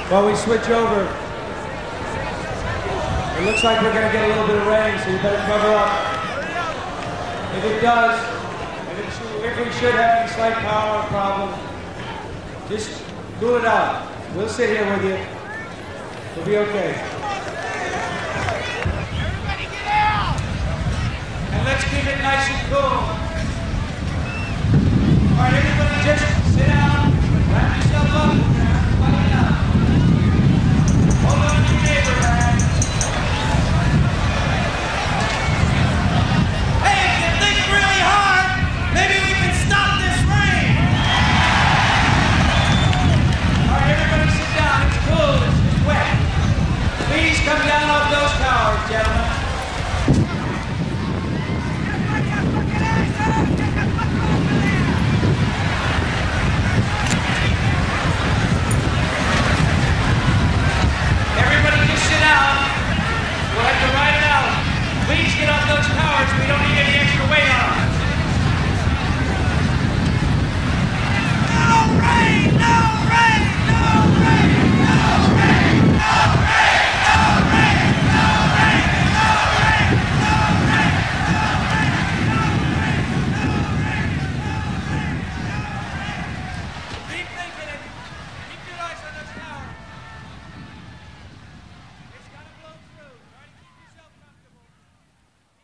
While we switch over, it looks like we're going to get a little bit of rain, so you better cover up. If it does, if we should have any slight power problem, just cool it out. We'll sit here with you. We'll be okay.